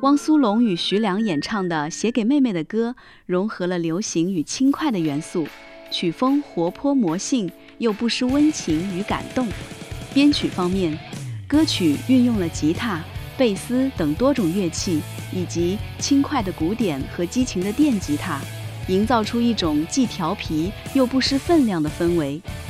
汪苏泷与徐良演唱的《写给妹妹的歌》融合了流行与轻快的元素，曲风活泼魔性，又不失温情与感动。编曲方面，歌曲运用了吉他、贝斯等多种乐器，以及轻快的鼓点和激情的电吉他，营造出一种既调皮又不失分量的氛围，